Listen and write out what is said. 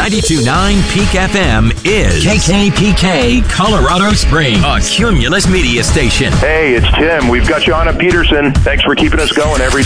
92.9 Peak FM is KKPK Colorado Springs, a Cumulus media station. Hey, it's Tim. We've got you on at Peterson. Thanks for keeping us going every day.